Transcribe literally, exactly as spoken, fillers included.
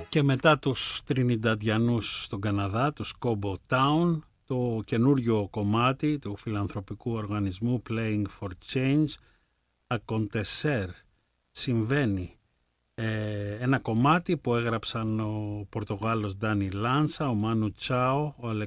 Και μετά τους Τρινινταντιανούς στον Καναδά, τους Combo Town, το καινούριο κομμάτι του φιλανθρωπικού οργανισμού Playing for Change, Acontecer, συμβαίνει. Ε, ένα κομμάτι που έγραψαν ο Πορτογάλος Ντάνι Λάνσα, ο Μάνου Τσάο, ο